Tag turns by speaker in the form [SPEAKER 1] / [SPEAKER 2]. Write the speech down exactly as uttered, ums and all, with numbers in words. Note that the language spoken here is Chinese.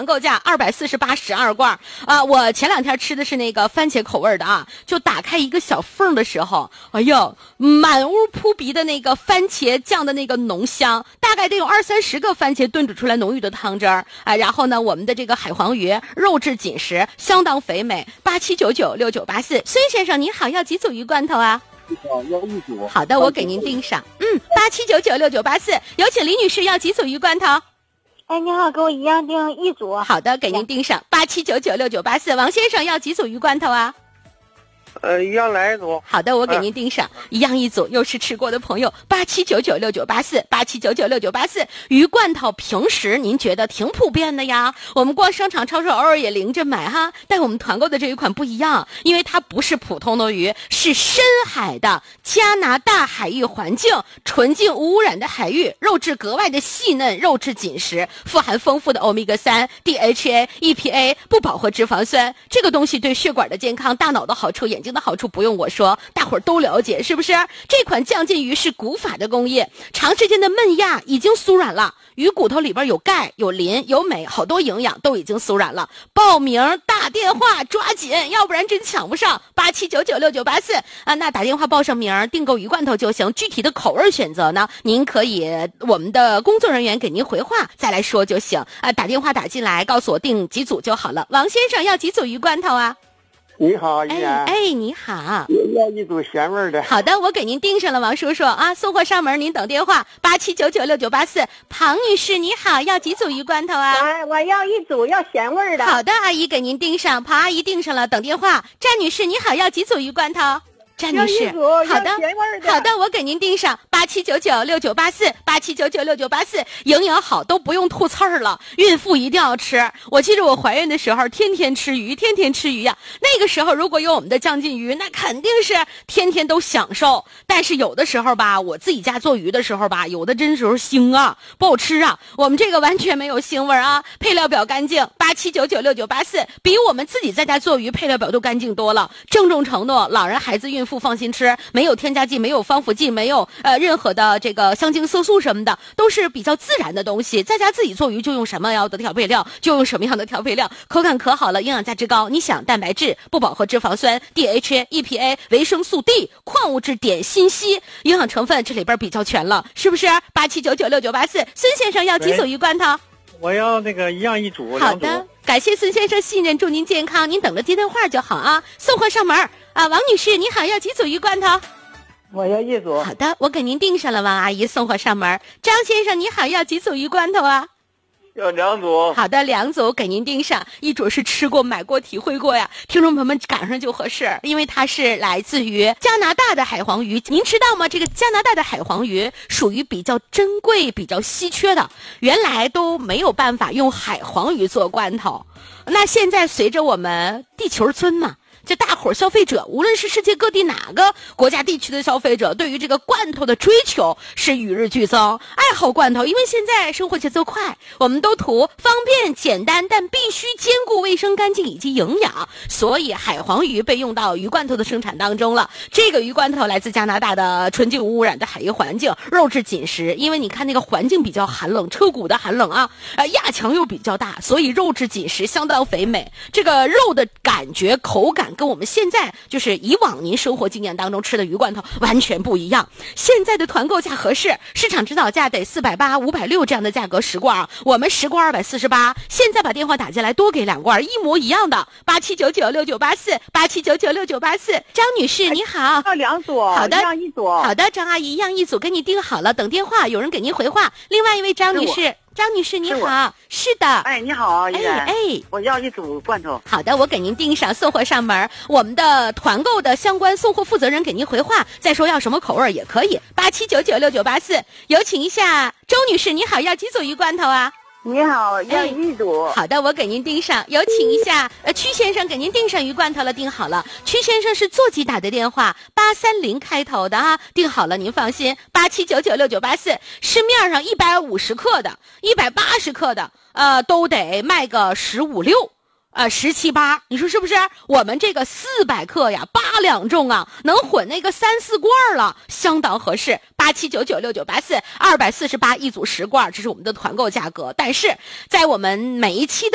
[SPEAKER 1] 团购价二百四十八十二罐啊！我前两天吃的是那个番茄口味的啊，就打开一个小缝的时候，哎呦，满屋扑鼻的那个番茄酱的那个浓香，大概得有二三十个番茄炖煮出来浓郁的汤汁儿啊。然后呢，我们的这个海黄鱼肉质紧实，相当肥美，八七九九六九八四。孙先生您好，要几组鱼罐头啊？
[SPEAKER 2] 要一组。
[SPEAKER 1] 好的，我给您订上。嗯，八七九九六九八四。有请李女士，要几组鱼罐头？
[SPEAKER 3] 哎，你好，跟我一样订一组。
[SPEAKER 1] 好的，给您订上八七九九六九八四。王先生要几组鱼罐头啊？
[SPEAKER 2] 呃，一样来一组。
[SPEAKER 1] 好的，我给您订上、啊、一样一组，又是吃过的朋友，八七九九六九八四，八七九九六九八四。鱼罐头平时您觉得挺普遍的呀，我们逛商场超市偶尔也拎着买哈，但我们团购的这一款不一样，因为它不是普通的鱼，是深海的加拿大海域环境，纯净无污染的海域，肉质格外的细嫩，肉质紧实，富含丰富的欧米伽三、D H A、E P A， 不饱和脂肪酸，这个东西对血管的健康、大脑的好处、眼睛的好处不用我说，大伙儿都了解，是不是？这款酱浸鱼是古法的工艺，长时间的焖压已经酥软了，鱼骨头里边有钙、有磷、有镁，好多营养都已经酥软了。报名打电话抓紧，要不然真抢不上。八七九九六九八四啊，那打电话报上名，订购鱼罐头就行。具体的口味选择呢，您可以我们的工作人员给您回话再来说就行啊。打电话打进来，告诉我订几组就好了。王先生要几组鱼罐头啊？
[SPEAKER 2] 你好，依然。
[SPEAKER 1] 哎哎，你好。
[SPEAKER 2] 要一组咸味的。
[SPEAKER 1] 好的，我给您订上了，王叔叔啊，送货上门，您等电话。八七九九六九八四。庞女士你好，要几组鱼罐头啊？
[SPEAKER 3] 哎，我要一组，要咸味的。
[SPEAKER 1] 好的，阿姨给您订上，庞阿姨订上了，等电话。詹女士你好，要几组鱼罐头？詹女士，好的，好的，我给您订上八七九九六九八四，八七九九六九八四，营养好都不用吐刺儿了，孕妇一定要吃。我记得我怀孕的时候，天天吃鱼，天天吃鱼呀、啊。那个时候如果有我们的酱浸鱼，那肯定是天天都享受。但是有的时候吧，我自己家做鱼的时候吧，有的真时候腥啊，不好吃啊。我们这个完全没有腥味啊，配料表干净，八七九九六九八四，比我们自己在家做鱼配料表都干净多了。郑重承诺，老人、孩子、孕妇。不放心吃，没有添加剂，没有防腐剂，没有呃任何的这个香精色素什么的，都是比较自然的东西。在家自己做鱼就用什么样的调配料，就用什么样的调配料，口感可好了，营养价值高。你想蛋白质、不饱和脂肪酸、D H A、E P A、维生素 D、矿物质碘、锌硒，营养成分这里边比较全了，是不是？八七九九六九八四，孙先生要几组鱼罐头？
[SPEAKER 2] 我要那个一样一组。
[SPEAKER 1] 好的，感谢孙先生信任，祝您健康，您等着接电话就好啊。送货上门啊，王女士你好，要几组鱼罐头？
[SPEAKER 3] 我要一组。
[SPEAKER 1] 好的，我给您订上了，王阿姨送货上门。张先生你好，要几组鱼罐头啊？
[SPEAKER 2] 要两组。
[SPEAKER 1] 好的，两组给您订上，一组是吃过、买过、体会过呀，听众朋友们赶上就合适，因为它是来自于加拿大的海黄鱼。您知道吗？这个加拿大的海黄鱼属于比较珍贵、比较稀缺的，原来都没有办法用海黄鱼做罐头。那现在随着我们地球村嘛。这大伙消费者，无论是世界各地哪个国家地区的消费者，对于这个罐头的追求是与日俱增。爱好罐头，因为现在生活节奏快，我们都图方便简单，但必须兼顾卫生干净以及营养，所以海黄鱼被用到鱼罐头的生产当中了。这个鱼罐头来自加拿大的纯净无污染的海域环境，肉质紧实，因为你看那个环境比较寒冷，车骨的寒冷啊，呃压强又比较大，所以肉质紧实，相当肥美。这个肉的感觉、口感跟我们现在就是以往您生活经验当中吃的鱼罐头完全不一样。现在的团购价合适，市场指导价得四百八、五百六这样的价格十罐啊，我们十罐二百四十八。现在把电话打进来，多给两罐，一模一样的。八七九九六九八四，八七九九六九八四。张女士你好，
[SPEAKER 3] 要两组，
[SPEAKER 1] 好的，
[SPEAKER 3] 一样一组。
[SPEAKER 1] 好的，张阿姨一样一组给你订好了，等电话，有人给您回话。另外一位张女士。张女士你好，是的，
[SPEAKER 3] 哎你好，
[SPEAKER 1] 哎哎，
[SPEAKER 3] 我要一组罐头。
[SPEAKER 1] 好的，我给您订上，送货上门。我们的团购的相关送货负责人给您回话，再说要什么口味也可以。八七九九六九八四，有请一下周女士，你好，要几组鱼罐头啊？
[SPEAKER 3] 你好，要一组、
[SPEAKER 1] 哎。好的，我给您订上。有请一下，呃，曲先生给您订上鱼罐头了，订好了。曲先生是座机打的电话，八三零开头的啊，订好了，您放心。八七九九六九八四，市面上一百五十克的、一百八十克的，呃，都得卖个十五六。呃，十七八，你说是不是？我们这个四百克呀，八两重啊，能混那个三四罐了，相当合适。八七九九六九八四，二百四十八一组十罐，这是我们的团购价格。但是在我们每一期的